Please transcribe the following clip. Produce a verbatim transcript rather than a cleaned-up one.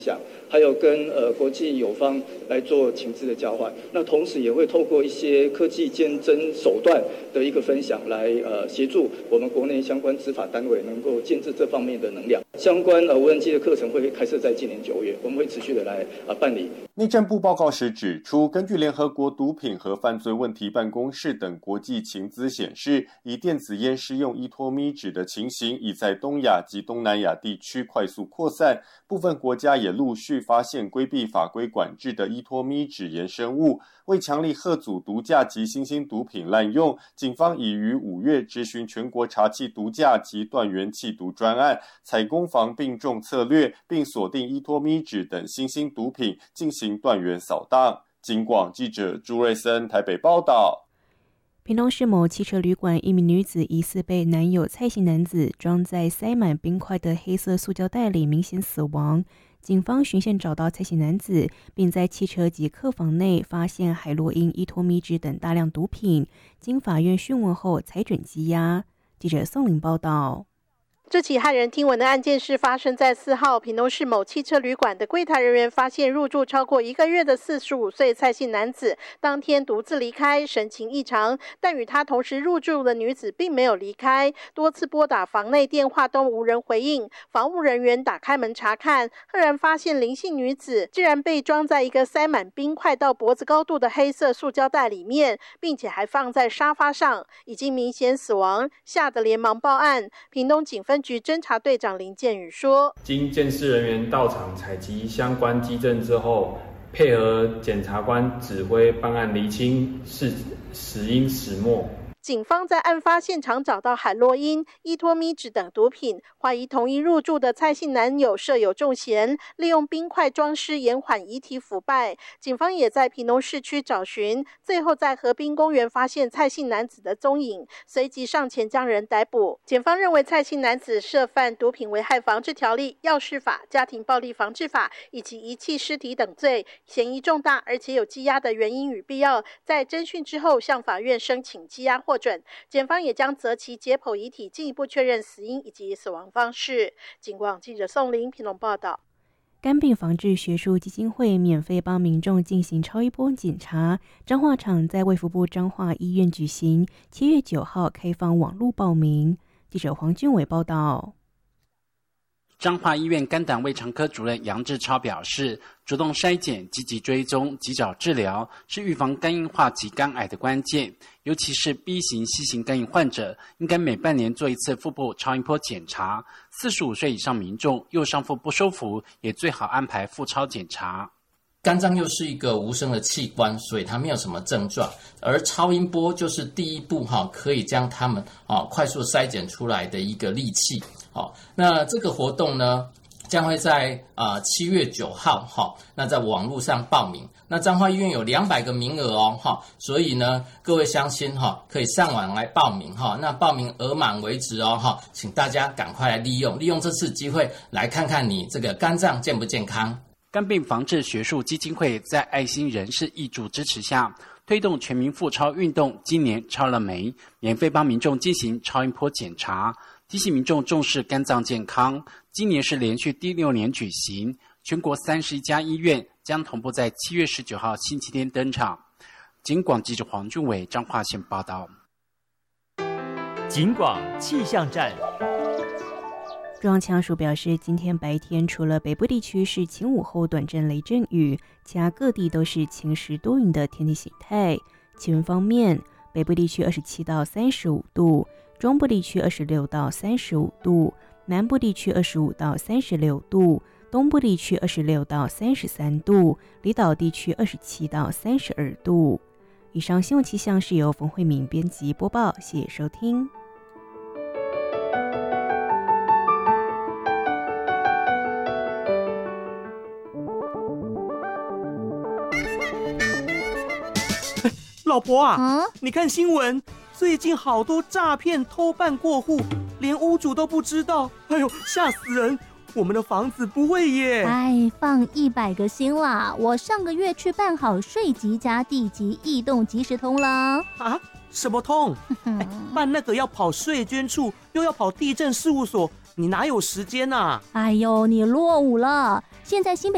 还有跟呃国际友方来做情资的交换，那同时也会透过一些科技监侦手段的一个分享，来呃协助我们国内相关执法单位能够建制这方面的能量。相关呃无人机的课程会开设在今年九月，我们会持续的来呃办理。 内政部报告时指出，根据联合国毒品和犯罪问题办公室等国际情资显示，以电子烟施用依托咪纸的情形已在东亚及东南亚地区快速扩散，部分国家也陆续发现规避法规管制的依托咪纸衍生物。为强力遏阻毒驾及新兴毒品滥用，警方已于五月执行全国查缉毒驾及断源弃毒专案，采攻防并重策略，并锁定依托咪纸等新兴毒品进行断源扫荡。警广记者朱瑞森台北报道。 屏东市某汽车旅馆，一名女子疑似被男友蔡姓男子装在塞满冰块的黑色塑胶袋里，明显死亡。警方循线找到蔡姓男子，并在汽车及客房内发现海洛因、依托咪纸等大量毒品。经法院讯问后，裁准羁押。记者宋玲报道。 这起骇人听闻的案件是发生在四号屏东市某汽车旅馆的柜台人员发现入住超过一个月的四十五岁蔡姓男子当天独自离开，神情异常，但与他同时入住的女子并没有离开，多次拨打房内电话都无人回应。防务人员打开门查看，赫然发现林姓女子竟然被装在一个塞满冰块到脖子高度的黑色塑胶袋里面，并且还放在沙发上，已经明显死亡，吓得连忙报案。屏东警分局侦查队长林建宇说， 经鉴识人员到场采集相关基证之后，配合检察官指挥办案厘清是死因始末。 警方在案发现场找到海洛因、依托咪纸等毒品，怀疑同一入住的蔡姓男友设有重嫌，利用冰块装尸延缓遗体腐败。警方也在屏东市区找寻，最后在河滨公园发现蔡姓男子的踪影，随即上前将人逮捕。检方认为蔡姓男子涉犯毒品危害防治条例、药事法、家庭暴力防治法以及遗弃尸体等罪，嫌疑重大，而且有羁押的原因与必要。在侦讯之后，向法院申请羁押获准，检方也将择期解剖遗体，进一步确认死因以及死亡方式。警广记者宋玲屏东报道。 肝病防治学术基金会免费帮民众进行超音波检查，彰化场在卫福部彰化医院举行，七月九号开放网络报名。记者黄俊伟报道。 彰化医院肝胆胃肠科主任杨志超表示，主动筛检、积极追踪、及早治疗是预防肝硬化及肝癌的关键，尤其是 B 型、C 型肝炎患者，应该每半年做一次腹部超音波检查。四十五岁以上民众右上腹不舒服，也最好安排腹超检查。 肝脏又是一个无声的器官，所以它没有什么症状，而超音波就是第一步哈，可以将它们啊快速筛检出来的一个利器。好，那这个活动呢，将会在啊七月九号哈，那在网络上报名。那彰化医院有两百个名额哦哈，所以呢，各位乡亲哈，可以上网来报名哈。那报名额满为止哦哈，请大家赶快来利用，利用这次机会来看看你这个肝脏健不健康。 肝病防治学术基金会在爱心人士挹注支持下，推动全民腹超运动，今年超了媒，免费帮民众进行超音波检查，提醒民众重视肝脏健康。今年是连续第六年举行，全国三十一家医院将同步在七月十九号星期天登场。警广记者黄俊伟彰化县报道。 警广气象站。 中央气象署表示，今天白天除了北部地区是晴午后短阵雷阵雨，其他各地都是晴时多云的天气形态。气温方面，北部地区二十七到三十五度，中部地区二十六到三十五度，南部地区二十五到三十六度，东部地区二十六到三十三度，离岛地区二十七到三十二度。以上新闻气象是由冯慧敏编辑播报，谢谢收听。 老婆啊， 嗯， 你看新闻，最近好多诈骗偷办过户，连屋主都不知道，哎呦，吓死人！我们的房子不会耶。 哎，放一百个心啦！我上个月去办好税籍加地籍异动即时通了。 啊？什么通？哎，办那个要跑税捐处，又要跑地政事务所，你哪有时间啊？ 哎呦，你落伍了！现在新北